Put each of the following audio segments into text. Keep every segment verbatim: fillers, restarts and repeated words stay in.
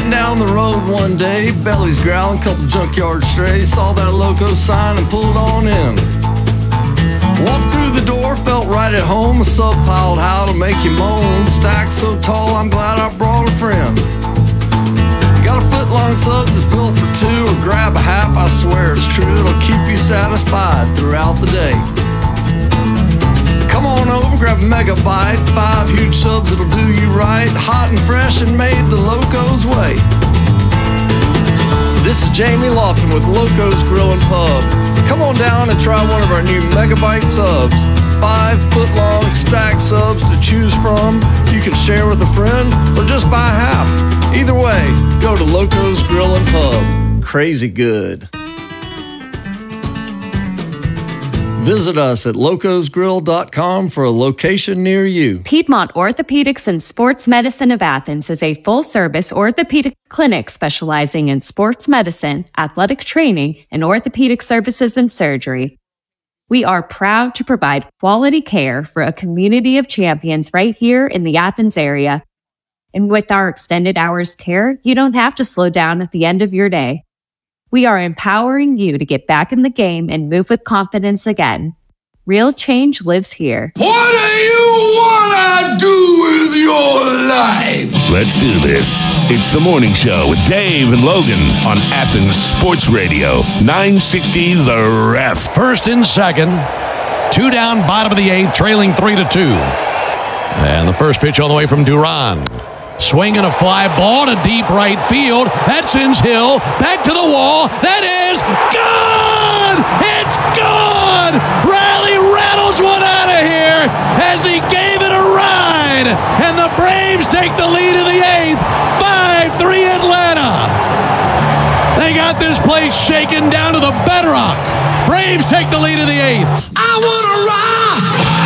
Heading down the road one day, belly's growling, couple junkyard strays, saw that loco sign and pulled on in. Walked through the door, felt right at home, a sub piled how to make you moan. Stack so tall, I'm glad I brought a friend. Got a foot long sub that's built for two, or grab a half, I swear it's true, it'll keep you satisfied throughout the day. Come on over, grab a megabyte, five huge subs that'll do you right, hot and fresh and made the Loco's way. This is Jamie Lofton with Loco's Grill and Pub. Come on down and try one of our new megabyte subs. Five foot long stack subs to choose from. You can share with a friend or just buy half. Either way, go to Loco's Grill and Pub. Crazy good. Visit us at locos grill dot com for a location near you. Piedmont Orthopedics and Sports Medicine of Athens is a full-service orthopedic clinic specializing in sports medicine, athletic training, and orthopedic services and surgery. We are proud to provide quality care for a community of champions right here in the Athens area. And with our extended hours care, you don't have to slow down at the end of your day. We are empowering you to get back in the game and move with confidence again. Real change lives here. What do you wanna do with your life? Let's do this. It's the morning show with Dave and Logan on Athens Sports Radio, nine sixty The Ref. First and second, two down, bottom of the eighth, trailing three to two. And the first pitch all the way from Duran. Swinging a fly ball to deep right field. That sends Hill back to the wall. That is gone! It's gone! Riley rattles one out of here as he gave it a ride. And the Braves take the lead in the eighth. five three Atlanta. They got this place shaken down to the bedrock. Braves take the lead in the eighth. I wanna rock!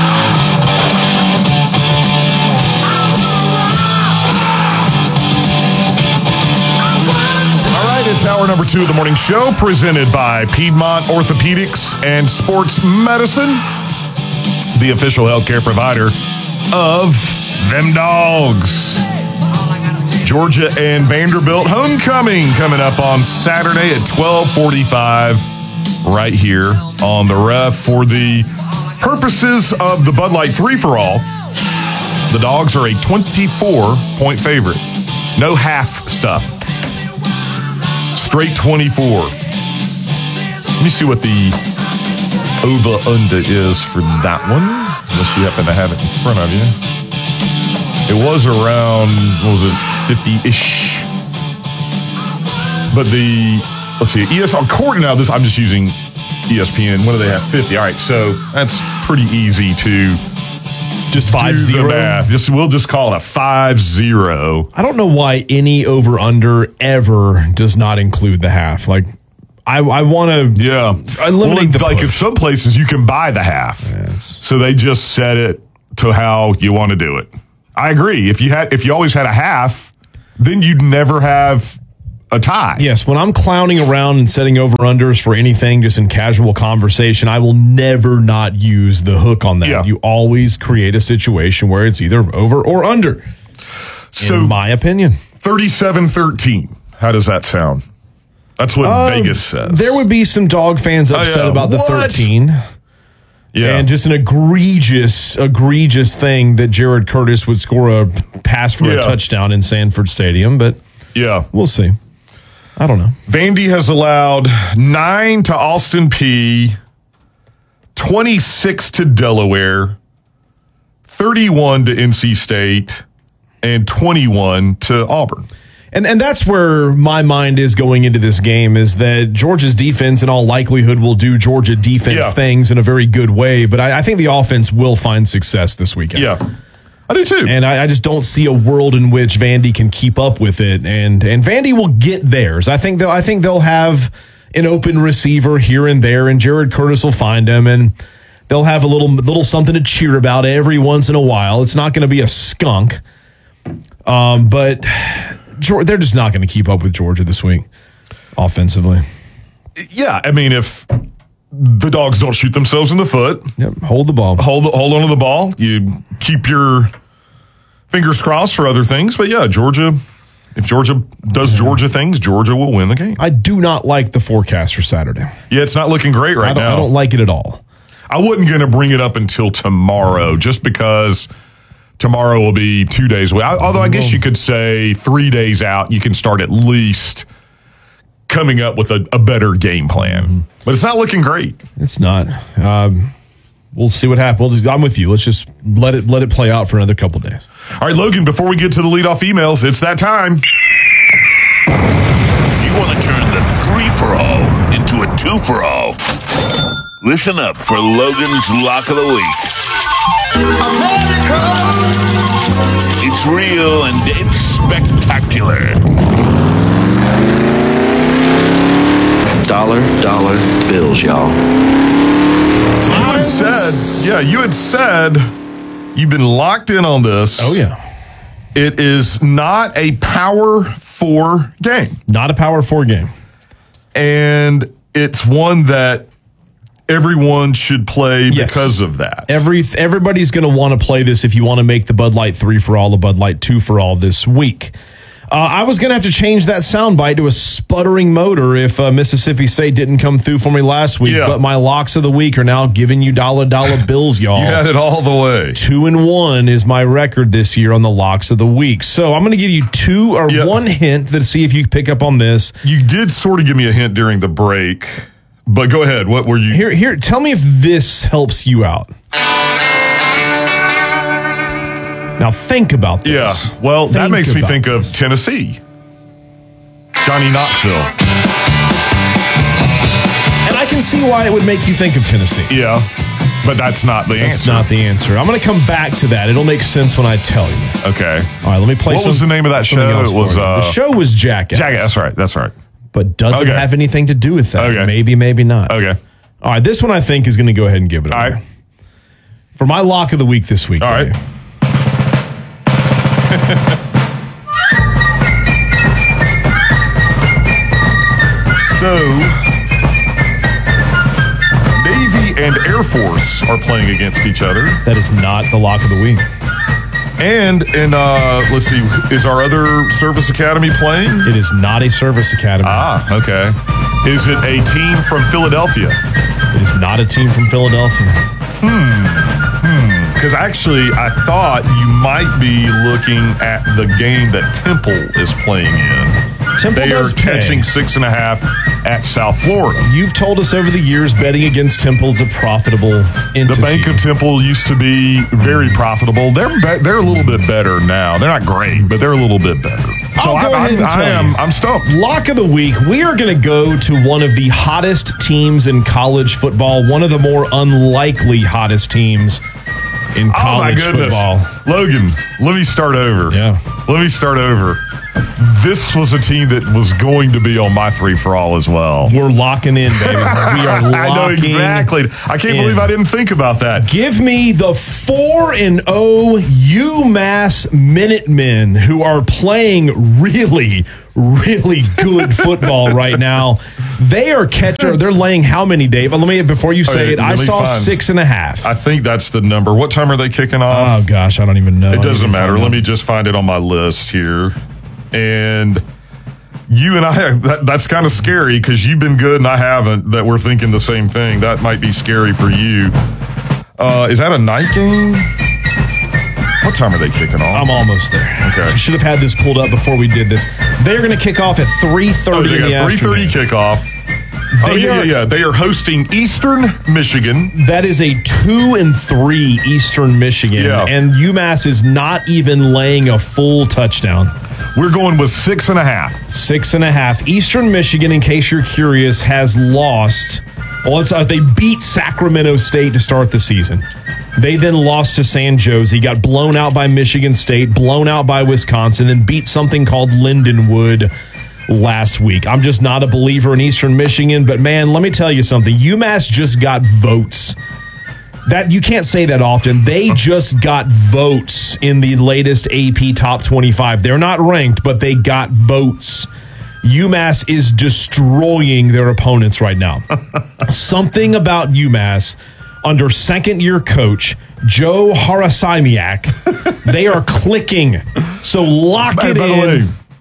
It's hour number two of the morning show, presented by Piedmont Orthopedics and Sports Medicine, the official healthcare provider of them dogs. Georgia and Vanderbilt homecoming coming up on Saturday at twelve forty-five right here on the Ref. For the purposes of the Bud Light three-for-all, the dogs are a twenty-four point favorite. No half stuff. Straight twenty-four. Let me see what the over-under is for that one, unless you happen to have it in front of you. It was around, what was it, fifty-ish. But the, let's see, E S P N, according to this, I'm just using E S P N. What do they have? fifty. All right, so that's pretty easy to just five zero. Math. Just we'll just call it a five zero. I don't know why any over under ever does not include the half. Like I I want to yeah eliminate well, the like push. In some places you can buy the half. Yes. So they just set it to how you want to do it. I agree. If you had if you always had a half, then you'd never have a tie. Yes, when I'm clowning around and setting over-unders for anything just in casual conversation, I will never not use the hook on that. Yeah. You always create a situation where it's either over or under, so, in my opinion. thirty-seven thirteen. How does that sound? That's what Uh, Vegas says. There would be some dog fans upset oh, yeah. about the What? thirteen. Yeah. And just an egregious, egregious thing that Jared Curtis would score a pass for Yeah. a touchdown in Sanford Stadium, but yeah. we'll see. I don't know. Vandy has allowed nine to Austin Peay, twenty-six to Delaware, thirty-one to N C State, and twenty-one to Auburn. And and that's where my mind is going into this game, is that Georgia's defense in all likelihood will do Georgia defense Yeah. things in a very good way, but I, I think the offense will find success this weekend. Yeah, I do too. And I, I just don't see a world in which Vandy can keep up with it, and and Vandy will get theirs. I think they'll I think they'll have an open receiver here and there, and Jared Curtis will find him, and they'll have a little little something to cheer about every once in a while. It's not going to be a skunk, um, but they're just not going to keep up with Georgia this week offensively. Yeah, I mean, if the dogs don't shoot themselves in the foot, yep, hold the ball, hold hold on to the ball. You keep your fingers crossed for other things, but yeah, Georgia If Georgia does Georgia things, Georgia will win the game. I do not like the forecast for Saturday. Yeah, it's not looking great right I don't, now. I don't like it at all. I wasn't going to bring it up until tomorrow, just because tomorrow will be two days away. Although I guess you could say three days out, you can start at least coming up with a, a better game plan. But it's not looking great. It's not. Um, we'll see what happens. I'm with you. Let's just let it let it play out for another couple days. All right, Logan, before we get to the leadoff emails, it's that time. If you want to turn the three-for-all into a two-for-all, listen up for Logan's Lock of the Week. America! It's real and it's spectacular. Dollar, dollar bills, y'all. So you had said, yeah, you had said you've been locked in on this. Oh, yeah. It is not a Power Four game. Not a Power Four game. And it's one that everyone should play Yes. because of that. Every everybody's going to want to play this if you want to make the Bud Light three for all, the Bud Light two for all this week. Uh, I was going to have to change that soundbite to a sputtering motor if uh, Mississippi State didn't come through for me last week. Yeah. But my locks of the week are now giving you dollar dollar bills, y'all. You had it all the way. Two and one is my record this year on the locks of the week. So I'm going to give you two or Yep. one hint to see if you pick up on this. You did sort of give me a hint during the break, but go ahead. What were you? Here, here. Tell me if this helps you out. Now think about this. Yeah. Well, that Think makes me about think of this. Tennessee. Johnny Knoxville. And I can see why it would make you think of Tennessee. Yeah. But that's not the That's answer. not the answer. I'm going to come back to that. It'll make sense when I tell you. Okay. All right, let me play What some, was the name of that something show? else It was, for you. uh, the show was Jackass. Jackass. That's right. That's right. But doesn't Okay. have anything to do with that. Okay. Maybe, maybe not. Okay. All right, this one I think is going to go ahead and give it All away. right. For my lock of the week this week. All right. Dave. So, Navy and Air Force are playing against each other. That is not the lock of the week. And, and uh, let's see, is our other service academy playing? It is not a service academy. Ah, okay. Is it a team from Philadelphia? It is not a team from Philadelphia. Because actually, I thought you might be looking at the game that Temple is playing in. Temple They are does pay. catching six and a half at South Florida. You've told us over the years betting against Temple is a profitable entity. The Bank of Temple used to be very profitable. They're be- they're a little bit better now. They're not great, but they're a little bit better. So I'll go I'm, ahead and I'm, I tell am you. I'm stumped. Lock of the week, we are going to go to one of the hottest teams in college football, one of the more unlikely hottest teams in Oh my college goodness, football. Logan, let me start over. Yeah. Let me start over. This was a team that was going to be on my three for all as well. We're locking in, baby. We are locking I know exactly. I can't in. believe I didn't think about that. Give me the four and oh UMass Minutemen, who are playing really, really good football right now. They are catcher. They're laying how many, Dave? Let me before you say Okay, it. I let me saw find- six and a half. I think that's the number. What time are they kicking off? Oh gosh, I don't even know. It doesn't matter. Let me just find it on my list here. And you and I, that, that's kind of scary because you've been good and I haven't, that we're thinking the same thing. That might be scary for you. Uh, is that a night game? What time are they kicking off? I'm almost there. Okay. I should have had this pulled up before we did this. They're going to kick off at three Oh, thirty they in the got three thirty afternoon. kickoff. Oh, They yeah, are- yeah, yeah. They are hosting Eastern Michigan. That is a two and three Eastern Michigan, Yeah. and UMass is not even laying a full touchdown. We're going with six and a half. Six and a half. Eastern Michigan, in case you're curious, has lost. Well, it's, uh, they beat Sacramento State to start the season. They then lost to San Jose. Got blown out by Michigan State, blown out by Wisconsin, then beat something called Lindenwood last week. I'm just not a believer in Eastern Michigan, but man, let me tell you something. UMass just got votes. That you can't say that often. They just got votes in the latest A P Top twenty-five. They're not ranked, but they got votes. UMass is destroying their opponents right now. Something about UMass under second-year coach Joe Harasimiak, they are clicking. So lock By, it by in. the way,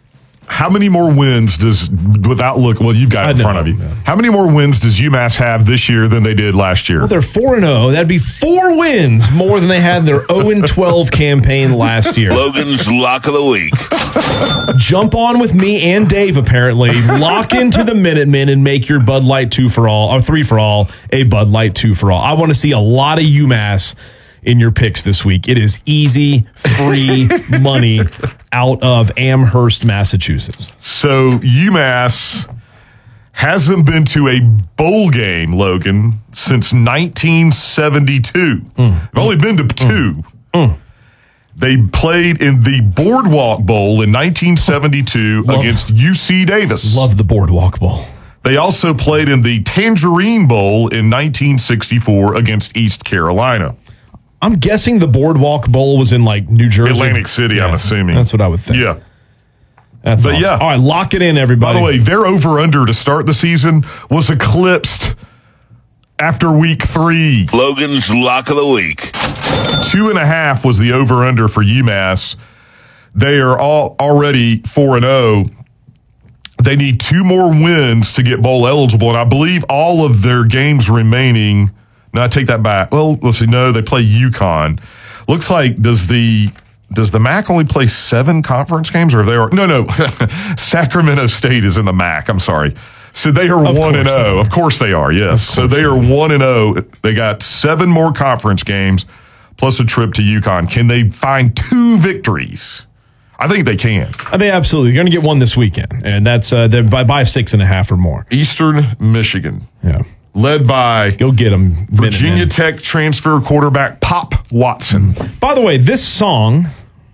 how many more wins does, without look, well, you've got it in I front know, of you. yeah. How many more wins does UMass have this year than they did last year? Well, they're four and oh. That'd be four wins more than they had in their oh and twelve campaign last year. Logan's Lock of the Week. Jump on with me and Dave, apparently. Lock into the Minutemen and make your Bud Light two for all, or three for all, a Bud Light two for all. I want to see a lot of UMass in your picks this week. It is easy, free money out of Amherst, Massachusetts. So UMass hasn't been to a bowl game, Logan, since nineteen seventy-two. Mm. They've only been to two. Mm. They played in the Boardwalk Bowl in nineteen seventy-two Love. against U C Davis. Love the Boardwalk Bowl. They also played in the Tangerine Bowl in nineteen sixty-four against East Carolina. I'm guessing the Boardwalk Bowl was in like New Jersey. Atlantic City, yeah, I'm assuming. That's what I would think. Yeah. That's but awesome. yeah. All right, lock it in, everybody. By the way, their over-under to start the season was eclipsed after week three. Logan's Lock of the Week. Two and a half was the over-under for UMass. They are all already four and oh. They need two more wins to get bowl eligible, and I believe all of their games remaining. No, I take that back. Well, let's see. No, they play UConn. Looks like does the does the M A C only play seven conference games, or they are no no. Sacramento State is in the M A C. I'm sorry. So they are Of one and course they zero. are. Of course they are. Yes. So they are one and zero. They got seven more conference games plus a trip to UConn. Can they find two victories? I think they can. I mean, absolutely. You're going to get one this weekend, and that's uh, they're by, by six and a half or more. Eastern Michigan. Yeah. Led by Go get them. Virginia Tech transfer quarterback Pop Watson. By the way, this song.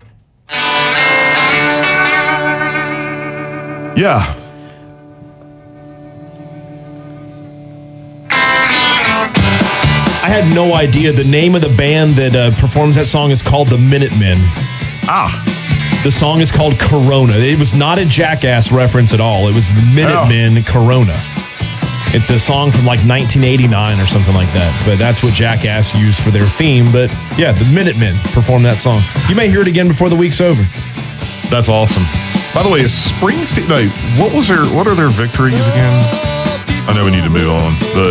Yeah. I had no idea the name of the band that uh, performs that song is called the Minutemen. Ah. The song is called Corona. It was not a Jackass reference at all. It was the Minutemen oh. Corona. It's a song from like nineteen eighty-nine or something like that. But that's what Jackass used for their theme. But yeah, the Minutemen performed that song. You may hear it again before the week's over. That's awesome. By the way, is Springfield, no, what was their, what are their victories again? I know we need to move on, but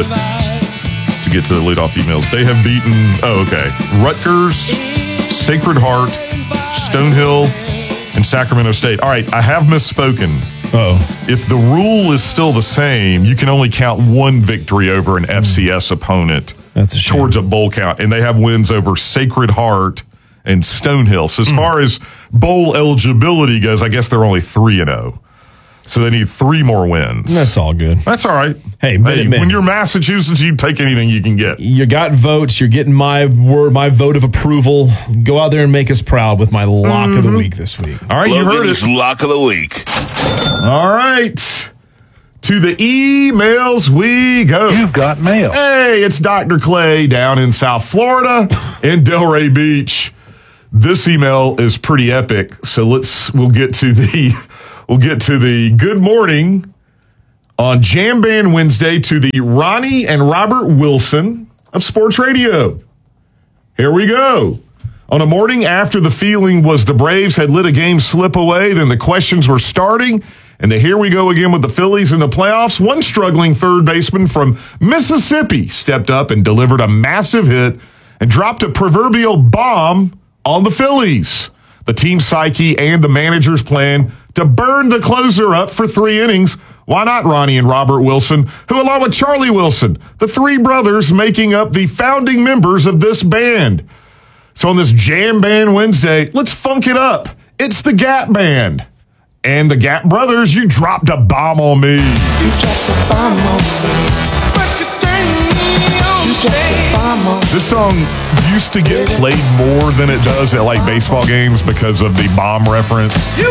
to get to the leadoff emails, they have beaten, oh, okay, Rutgers, Sacred Heart, Stonehill, and Sacramento State. All right, I have misspoken. Oh, If the rule is still the same, you can only count one victory over an F C S opponent That's a shame. towards a bowl count. And they have wins over Sacred Heart and Stonehill. So as mm. far as bowl eligibility goes, I guess they're only three and oh. So they need three more wins. That's all good. That's all right. Hey, hey when you're Massachusetts, you take anything you can get. You got votes. You're getting my word, my vote of approval. Go out there and make us proud with my lock mm-hmm. of the week this week. All right, Logan's you heard it. Lock of the Week. All right. To the emails we go. You've got mail. Hey, it's Doctor Clay down in South Florida in Delray Beach. This email is pretty epic. So let's we'll get to the we'll get to the good morning on Jam Band Wednesday to the Ronnie and Robert Wilson of Sports Radio. Here we go. On a morning after the feeling was the Braves had let a game slip away, then the questions were starting, and the here we go again with the Phillies in the playoffs. One struggling third baseman from Mississippi stepped up and delivered a massive hit and dropped a proverbial bomb on the Phillies. The team psyche and the manager's plan to burn the closer up for three innings. Why not Ronnie and Robert Wilson, who along with Charlie Wilson, the three brothers making up the founding members of this band. So on this Jam Band Wednesday, let's funk it up. It's the Gap Band. And the Gap Brothers, you dropped a bomb on me. You dropped a bomb on me. But you turned me on. You dropped a bomb on me. This song used to get played more than it does at like baseball games because of the bomb reference.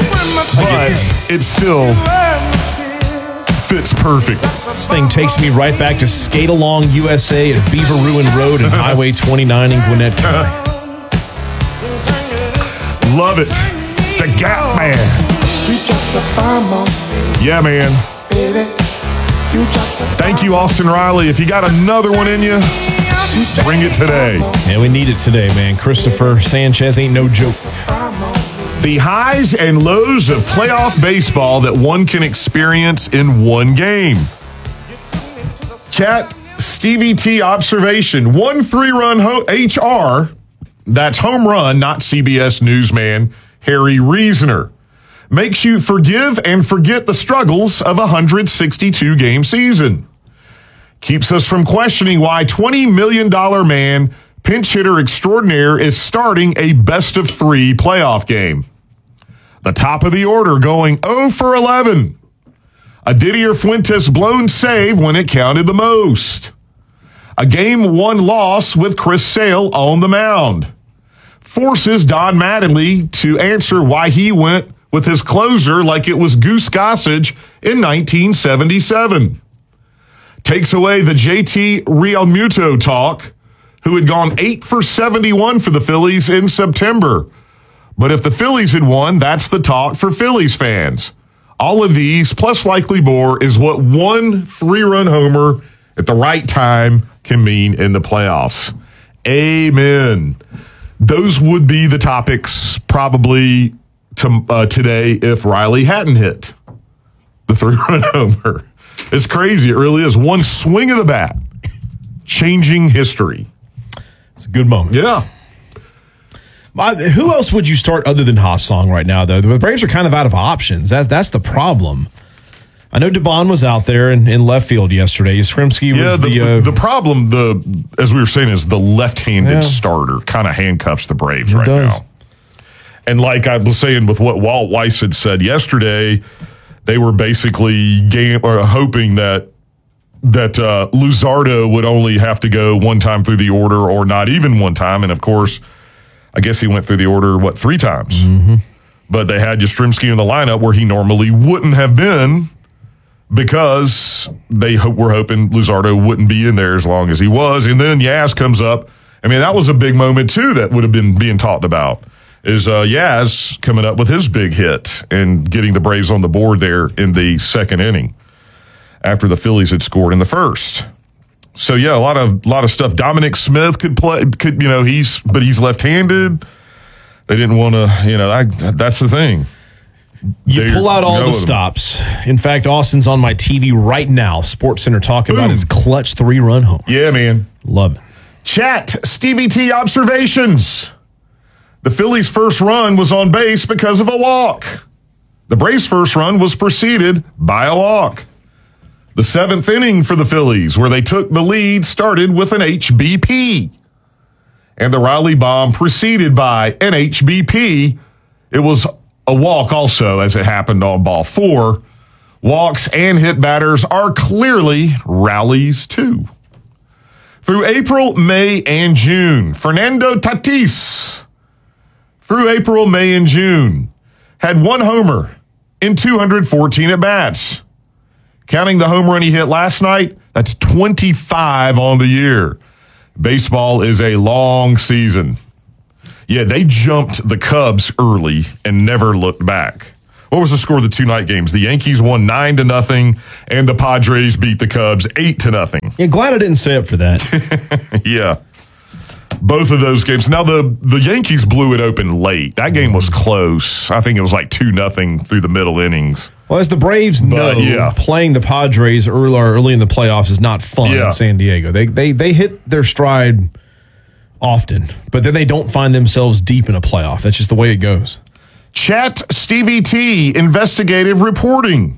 But it still fits perfect. This thing takes me right back to Skate Along U S A at Beaver Ruin Road and Highway twenty-nine in Gwinnett County. Love it. The Gap Band. Yeah, man. Thank you, Austin Riley. If you got another one in you, bring it today. Yeah, we need it today, man. Christopher Sanchez ain't no joke. The highs and lows of playoff baseball that one can experience in one game. Chat Stevie T observation. One three-run ho- H R, that's home run, not C B S newsman Harry Reasoner, makes you forgive and forget the struggles of a one hundred sixty-two game season. Keeps us from questioning why twenty million dollars man, pinch hitter extraordinaire, is starting a best of three playoff game. The top of the order going oh for eleven. A Didier Fuentes blown save when it counted the most. A game one loss with Chris Sale on the mound. Forces Don Mattingly to answer why he went with his closer like it was Goose Gossage in nineteen seventy-seven. Takes away the J T Realmuto talk, who had gone eight for seventy-one for the Phillies in September. But if the Phillies had won, that's the talk for Phillies fans. All of these, plus likely more, is what one three-run homer at the right time can mean in the playoffs. Amen. Those would be the topics probably to, uh, today if Riley hadn't hit the three-run homer. It's crazy. It really is. One swing of the bat, changing history. It's a good moment. Yeah. Uh, who else would you start other than Hassan right now, though? The Braves are kind of out of options. That's that's the problem. I know Dubon was out there in, in left field yesterday. Yastrzemski was yeah, the, the, uh, the problem, the as we were saying, is the left-handed yeah. starter kind of handcuffs the Braves it right does. now. And like I was saying with what Walt Weiss had said yesterday, they were basically game, or hoping that that uh, Luzardo would only have to go one time through the order or not even one time. And, of course, I guess he went through the order, what, three times. Mm-hmm. But they had Yastrzemski in the lineup where he normally wouldn't have been because they ho- were hoping Luzardo wouldn't be in there as long as he was. And then Yaz comes up. I mean, that was a big moment, too, that would have been being talked about, is uh, Yaz coming up with his big hit and getting the Braves on the board there in the second inning after the Phillies had scored in the first. So yeah, a lot of lot of stuff. Dominic Smith could play, could you know he's but he's left-handed. They didn't want to, you know. I, that's the thing. You They're pull out all the going. stops. In fact, Austin's on my T V right now. Sports Center talking Boom. about his clutch three-run home. Yeah, man. Love it. Chat Stevie T observations. The Phillies' first run was on base because of a walk. The Braves' first run was preceded by a walk. The seventh inning for the Phillies, where they took the lead, started with an H B P. And the Riley bomb preceded by an H B P. It was a walk also, as it happened on ball four. Walks and hit batters are clearly rallies, too. Through April, May, and June, Fernando Tatis, through April, May, and June, had one homer in two hundred fourteen at-bats. Counting the home run he hit last night, that's twenty-five on the year. Baseball is a long season. Yeah, they jumped the Cubs early and never looked back. What was the score of the two night games? The Yankees won nine to nothing, and the Padres beat the Cubs eight to nothing. Yeah, glad I didn't stay up for that. Yeah. Both of those games. Now, the, the Yankees blew it open late. That game was close. I think it was like two nothing through the middle innings. Well, as the Braves know, But, yeah. playing the Padres early, early in the playoffs is not fun Yeah. in San Diego. They, they, they hit their stride often, but then they don't find themselves deep in a playoff. That's just the way it goes. Chat Stevie T investigative reporting.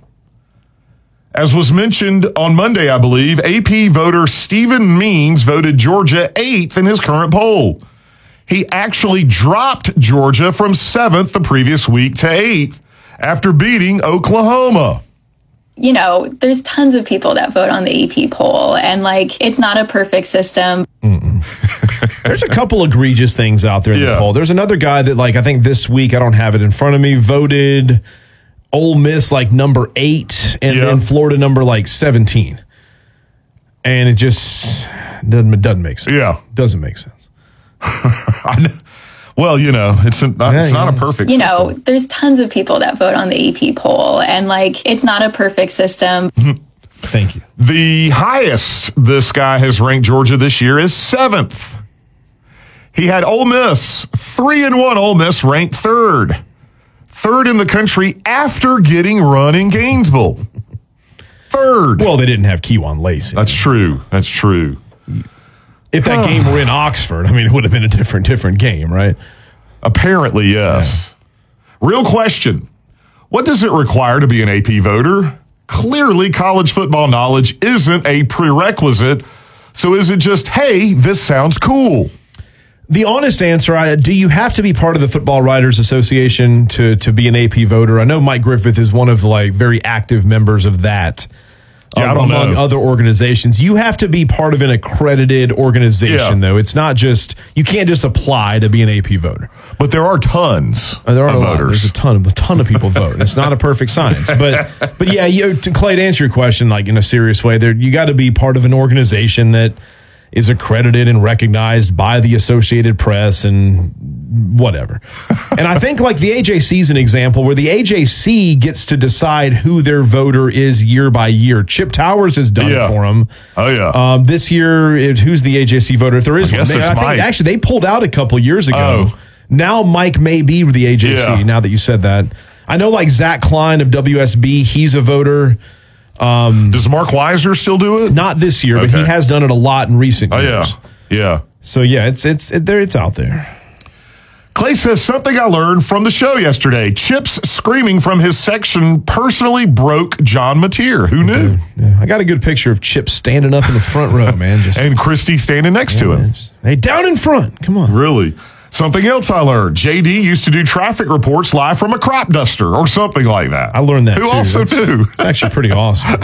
As was mentioned on Monday, I believe, A P voter Stephen Means voted Georgia eighth in his current poll. He actually dropped Georgia from seventh the previous week to eighth after beating Oklahoma. You know, there's tons of people that vote on the A P poll, and like, it's not a perfect system. There's a couple egregious things out there in Yeah. the poll. There's another guy that, like, I think this week, I don't have it in front of me, voted Ole Miss like number eight and Yeah. then Florida number like seventeen. And it just doesn't, it doesn't make sense. Yeah. Doesn't make sense. I know. Well, you know, it's a, not, Yeah, it's not yeah. a perfect You know, system. there's tons of people that vote on the A P poll, and like, it's not a perfect system. Thank you. The highest this guy has ranked Georgia this year is seventh. He had Ole Miss, three and one Ole Miss ranked third. third in the country after getting run in Gainesville. Third. Well, they didn't have Kewan Lacey. That's true. That's true. If that game were in Oxford, I mean, it would have been a different, different game, right? Apparently, yes. Yeah. Real question. What does it require to be an A P voter? Clearly, college football knowledge isn't a prerequisite. So is it just, hey, this sounds cool? The honest answer, I, do you have to be part of the Football Writers Association to, to be an A P voter? I know Mike Griffith is one of the like very active members of that. Yeah, um, I don't among know. other organizations. You have to be part of an accredited organization, Yeah. though. It's not just, you can't just apply to be an A P voter. But there are tons Uh, there are of a lot. voters. There's a ton of a ton of people vote. It's not a perfect science, but but yeah, you, to Clay, to answer your question, like in a serious way, there you got to be part of an organization that is accredited and recognized by the Associated Press and whatever. And I think like the A J C is an example where the A J C gets to decide who their voter is year by year. Chip Towers has done Yeah. it for them. Oh, yeah. Um, this year, it, who's the A J C voter? If there is I one, guess They- it's I think Mike. actually they pulled out a couple years ago. Oh. Now Mike may be the A J C. Yeah. Now that you said that, I know like Zach Klein of W S B, he's a voter. Um, Does Mark Weiser still do it? Not this year, but he Okay. has done it a lot in recent Oh, years. yeah. Yeah. So yeah, it's it's it, there. It's out there. Clay says something I learned from the show yesterday. Chips screaming from his section personally broke John Mateer. Who knew? Yeah, I got a good picture of Chip standing up in the front row, man. Just And Christy standing next to yeah, him. just- hey, down in front. Come on. Really? Something else I learned. J D used to do traffic reports live from a crop duster or something like that. I learned that Who too. also That's- do? It's actually pretty awesome.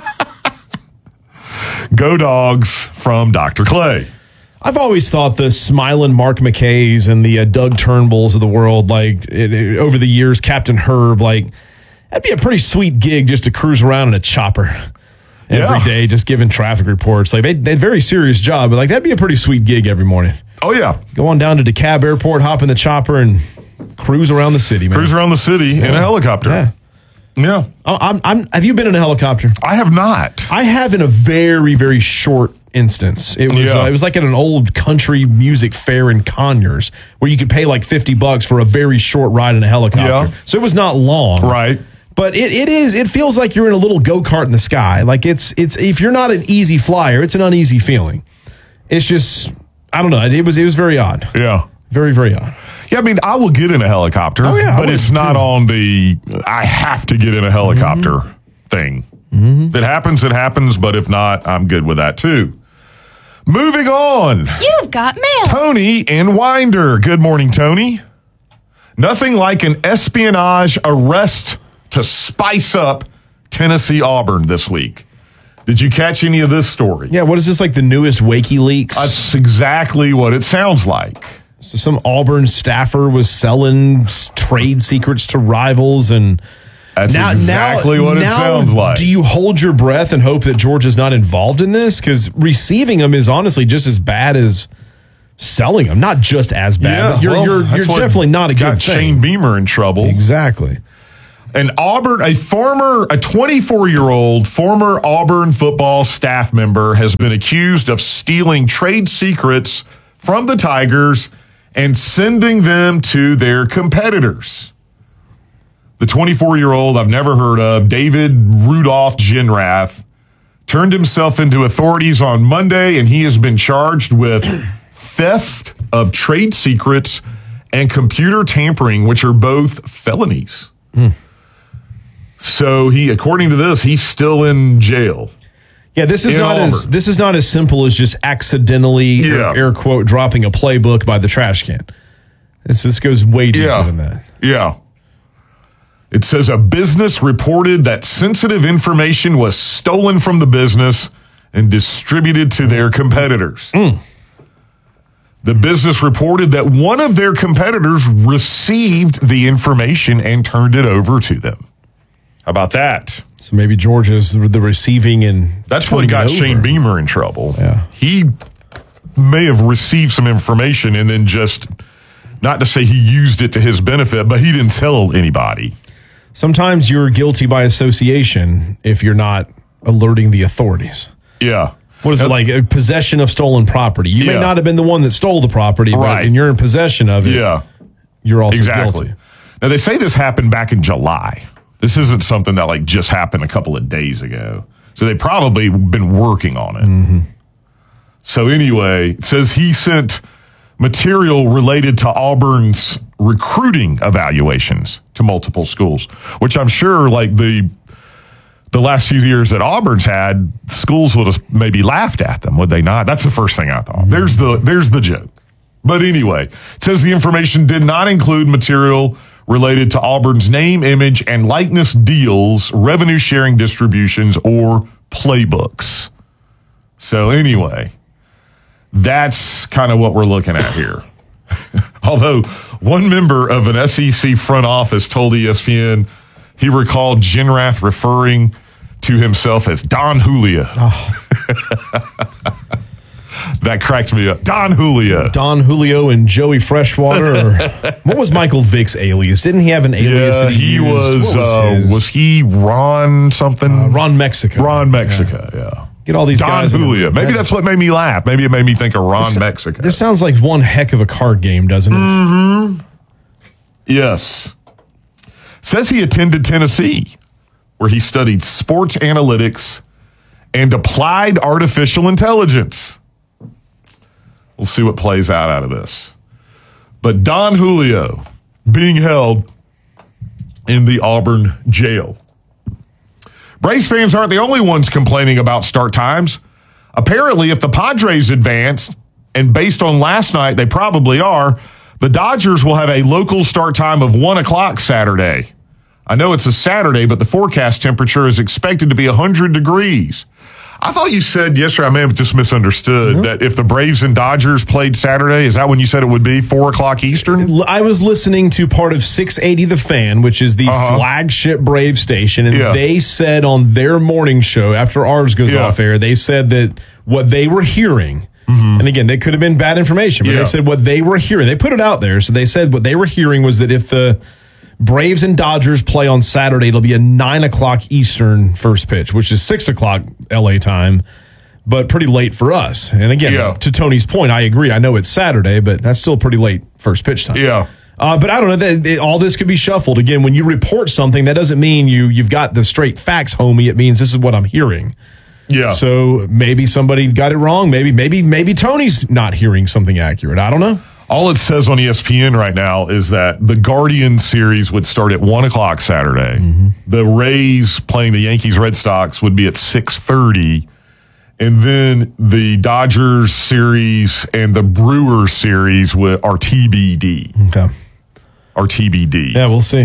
Go Dogs from Doctor Clay. I've always thought the smiling Mark McKays and the uh, Doug Turnbulls of the world, like it, it- over the years, Captain Herb, like that'd be a pretty sweet gig just to cruise around in a chopper every Yeah. day, just giving traffic reports. Like they, they very serious job, but like that'd be a pretty sweet gig every morning. Oh, yeah. Go on down to DeKalb Airport, hop in the chopper, and cruise around the city, man. Cruise around the city in a helicopter. Yeah. Yeah. I- I'm, I'm, have you been in a helicopter? I have not. I have in a very, very short instance. It was Yeah. uh, it was like at an old country music fair in Conyers where you could pay like fifty bucks for a very short ride in a helicopter. Yeah. So it was not long. Right. But it, it is it feels like you're in a little go-kart in the sky. Like it's it's if you're not an easy flyer, it's an uneasy feeling. It's just I don't know. It was it was very odd. Yeah. Very, very odd. Yeah, I mean, I will get in a helicopter, Oh, yeah, I but would it's too. not on the I have to get in a helicopter thing. If it happens, it happens, but if not, I'm good with that too. Moving on. You've got mail. Tony in Winder. Good morning, Tony. Nothing like an espionage arrest to spice up Tennessee Auburn this week. Did you catch any of this story? Yeah, what is this, like the newest WikiLeaks? That's exactly what it sounds like. So some Auburn staffer was selling s- trade secrets to rivals, and That's exactly what it now sounds like. Do you hold your breath and hope that Georgia's not involved in this? Because receiving them is honestly just as bad as selling them. Not just as bad, but you're well, you're, that's you're what definitely not a got good thing. Shane Beamer in trouble. Exactly. An Auburn, a former, a twenty-four-year-old former Auburn football staff member has been accused of stealing trade secrets from the Tigers and sending them to their competitors. The twenty-four-year-old I've never heard of, David Rudolph Genrath, turned himself into authorities on Monday, and he has been charged with theft of trade secrets and computer tampering, which are both felonies. Hmm. So he, according to this, he's still in jail. Yeah, this is In not as Auburn. this is not as simple as just accidentally Yeah. air, air quote dropping a playbook by the trash can. This this goes way deeper Yeah. than that. Yeah. It says a business reported that sensitive information was stolen from the business and distributed to their competitors. Mm. The business reported that one of their competitors received the information and turned it over to them. How about that? So maybe Georgia's the receiving and That's what turning got it over. Shane Beamer in trouble. Yeah. He may have received some information and then just, not to say he used it to his benefit, but he didn't tell anybody. Sometimes you're guilty by association if you're not alerting the authorities. Yeah. What is it like? A possession of stolen property. You may Yeah. not have been the one that stole the property, Right. but and you're in possession of it. Yeah. You're also Exactly. guilty. Now, they say this happened back in July. This isn't something that like just happened a couple of days ago. So they probably been working on it. Mm-hmm. So anyway, it says he sent material related to Auburn's recruiting evaluations to multiple schools, which I'm sure like the the last few years that Auburn's had, schools would have maybe laughed at them, would they not? That's the first thing I thought. Mm-hmm. There's the there's the joke. But anyway, it says the information did not include material related to Auburn's name, image, and likeness deals, revenue sharing distributions, or playbooks. So anyway, that's kind of what we're looking at here. Although one member of an S E C front office told E S P N he recalled Genrath referring to himself as Don Julio. Oh. That cracked me up. Don Julio. Don Julio and Joey Freshwater. Or, what was Michael Vick's alias? Didn't he have an alias? Yeah, that he, he used? was. Was, uh, was he Ron something? Uh, Ron Mexico. Ron Mexico. Yeah. yeah. Get all these Don guys. Julio. Maybe that's what made me laugh. Maybe it made me think of Ron this, Mexico. This sounds like one heck of a card game, doesn't it? Mm-hmm. Yes. Says he attended Tennessee, where he studied sports analytics and applied artificial intelligence. We'll see what plays out out of this. But Don Julio being held in the Auburn jail. Braves fans aren't the only ones complaining about start times. Apparently, if the Padres advance, and based on last night, they probably are, the Dodgers will have a local start time of one o'clock Saturday. I know it's a Saturday, but the forecast temperature is expected to be one hundred degrees. I thought you said yesterday, I may have just misunderstood, mm-hmm. that if the Braves and Dodgers played Saturday, is that when you said it would be four o'clock Eastern? I was listening to part of six eighty The Fan, which is the uh-huh. flagship Brave station, and yeah. they said on their morning show, after ours goes yeah. off air, they said that what they were hearing, mm-hmm. and again, they could have been bad information, but yeah. they said what they were hearing. They put it out there, so they said what they were hearing was that if the Braves and Dodgers play on Saturday, it'll be a nine o'clock Eastern first pitch, which is six o'clock L A time, but pretty late for us. And again, yeah. to Tony's point, I agree. I know it's Saturday, but that's still pretty late first pitch time. Yeah. Uh, but I don't know. That, it, all this could be shuffled. Again, when you report something, that doesn't mean you, you've got the straight facts, homie. It means this is what I'm hearing. Yeah. So maybe somebody got it wrong. Maybe, maybe, maybe Tony's not hearing something accurate. I don't know. All it says on E S P N right now is that the Guardian series would start at one o'clock Saturday. Mm-hmm. The Rays playing the Yankees Red Sox would be at six thirty. And then the Dodgers series and the Brewers series are T B D. Okay. Are T B D. Yeah, we'll see.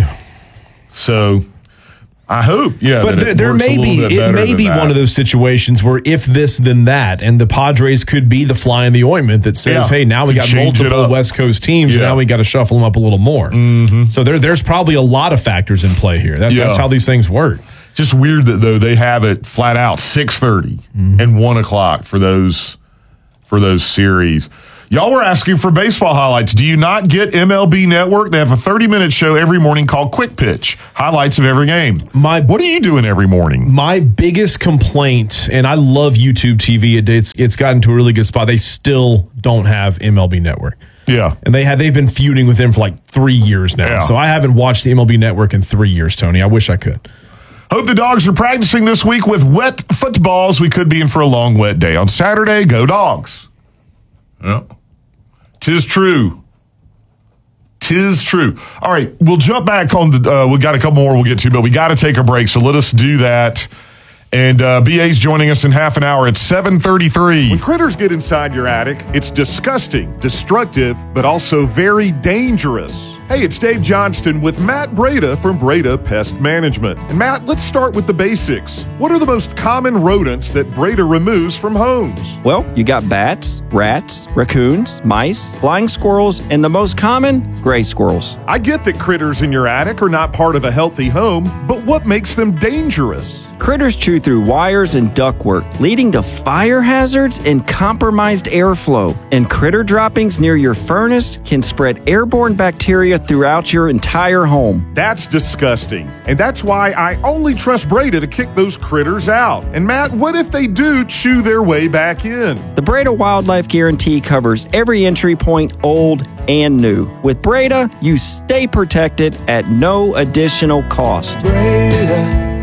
So I hope, yeah. But there, there may be it may be one of those situations where if this then that, and the Padres could be the fly in the ointment that says, yeah. "Hey, now we got multiple West Coast teams, yeah. and now we got to shuffle them up a little more." Mm-hmm. So there, there's probably a lot of factors in play here. That's, yeah. that's how these things work. Just weird that though they have it flat out six thirty mm-hmm. and one o'clock for those for those series. Y'all were asking for baseball highlights. Do you not get M L B Network? They have a thirty-minute show every morning called Quick Pitch. Highlights of every game. My, what are you doing every morning? My biggest complaint, and I love YouTube T V, it, it's it's gotten to a really good spot. They still don't have M L B Network. Yeah. And they have, they've been feuding with them for like three years now. Yeah. So I haven't watched the M L B Network in three years, Tony. I wish I could. Hope the Dogs are practicing this week with wet footballs. We could be in for a long, wet day. On Saturday, go Dogs. Yeah. Tis true. Tis true. All right, we'll jump back on the. Uh, we got a couple more we'll get to, but we got to take a break. So let us do that. And uh, B A's joining us in half an hour at seven thirty-three. When critters get inside your attic, it's disgusting, destructive, but also very dangerous. Hey, it's Dave Johnston with Matt Breda from Breda Pest Management. And Matt, let's start with the basics. What are the most common rodents that Breda removes from homes? Well, you got bats, rats, raccoons, mice, flying squirrels, and the most common, gray squirrels. I get that critters in your attic are not part of a healthy home, but what makes them dangerous? Critters chew through wires and ductwork, leading to fire hazards and compromised airflow. And critter droppings near your furnace can spread airborne bacteria bacteria throughout your entire home. That's disgusting. And that's why I only trust Breda to kick those critters out. And Matt, what if they do chew their way back in? The Breda Wildlife Guarantee covers every entry point, old and new. With Breda, you stay protected at no additional cost. Breda,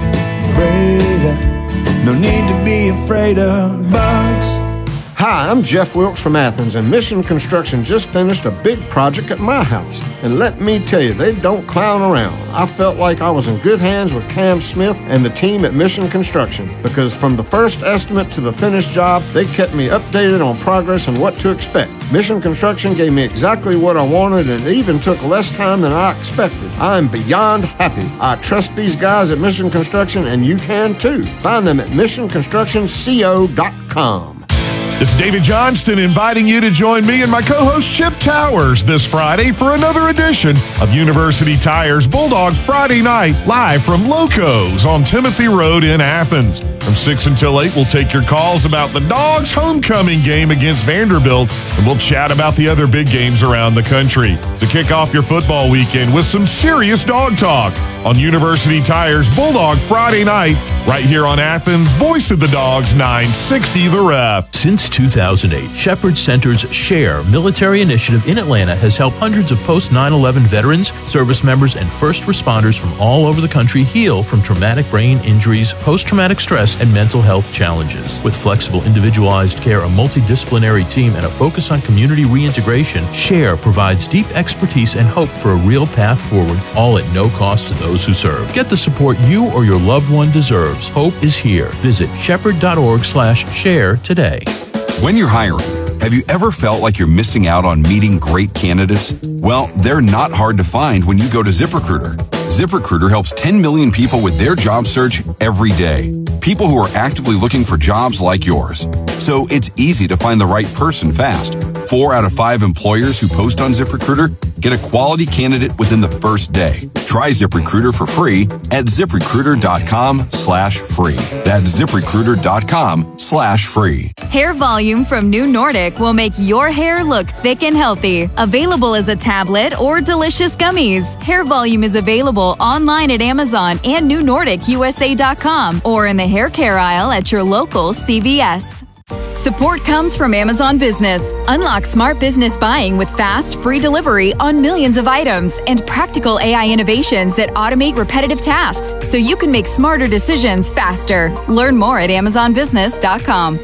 Breda, no need to be afraid of bugs. Hi, I'm Jeff Wilkes from Athens, and Mission Construction just finished a big project at my house. And let me tell you, they don't clown around. I felt like I was in good hands with Cam Smith and the team at Mission Construction, because from the first estimate to the finished job, they kept me updated on progress and what to expect. Mission Construction gave me exactly what I wanted, and it even took less time than I expected. I'm beyond happy. I trust these guys at Mission Construction, and you can too. Find them at mission construction co dot com. This is David Johnston inviting you to join me and my co-host Chip Towers this Friday for another edition of University Tires Bulldog Friday Night, live from Locos on Timothy Road in Athens. From six until eight, we'll take your calls about the Dogs' homecoming game against Vanderbilt, and we'll chat about the other big games around the country. So kick off your football weekend with some serious dog talk on University Tires Bulldog Friday Night, right here on Athens' Voice of the Dogs, nine sixty The Ref. Since two thousand eight, Shepherd Center's SHARE military initiative in Atlanta has helped hundreds of post nine eleven veterans, service members, and first responders from all over the country heal from traumatic brain injuries, post-traumatic stress, and mental health challenges. With flexible, individualized care, a multidisciplinary team, and a focus on community reintegration, SHARE provides deep expertise and hope for a real path forward, all at no cost to those who serve. Get the support you or your loved one deserves. Hope is here. Visit shepherd.org slash share today. When you're hiring, have you ever felt like you're missing out on meeting great candidates? Well, they're not hard to find when you go to ZipRecruiter. ZipRecruiter helps ten million people with their job search every day. People who are actively looking for jobs like yours. So it's easy to find the right person fast. Four out of five employers who post on ZipRecruiter get a quality candidate within the first day. Try ZipRecruiter for free at ZipRecruiter.com slash free. That's ZipRecruiter.com slash free. Hair Volume from New Nordic will make your hair look thick and healthy. Available as a tablet or delicious gummies. Hair Volume is available online at Amazon and New Nordic U S A dot com or in the hair care aisle at your local C V S. Support comes from Amazon Business. Unlock smart business buying with fast, free delivery on millions of items and practical A I innovations that automate repetitive tasks so you can make smarter decisions faster. Learn more at amazon business dot com.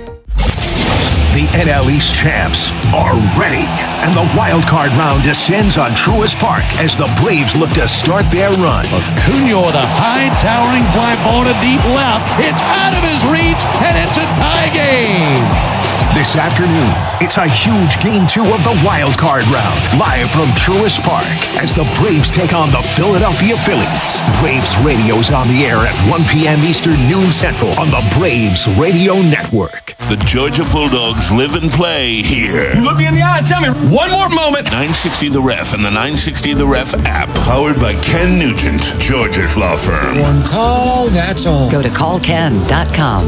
The N L East champs are ready, and the wild card round descends on Truist Park as the Braves look to start their run. Acuna with a high towering fly ball to deep left. It's out of his reach, and it's a tie game. This afternoon, it's a huge game two of the wild card round, live from Truist Park as the Braves take on the Philadelphia Phillies. Braves Radio's on the air at one p.m. Eastern, noon Central on the Braves Radio Network. The Georgia Bulldogs live and play here. Look me in the eye and tell me one more moment. nine sixty The Ref and the nine sixty The Ref app. Powered by Ken Nugent, Georgia's law firm. One call, that's all. Go to call ken dot com.